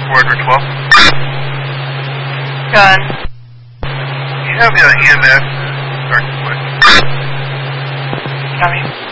for Edward 12. Gun. You have the EMS start to switch. Copy.